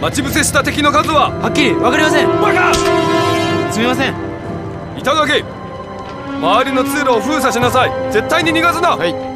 待ち伏せした敵の数は？ はっきり分かりません。 バカ！ すみません。 板垣、周りの通路を封鎖しなさい。絶対に逃がすな。 はい。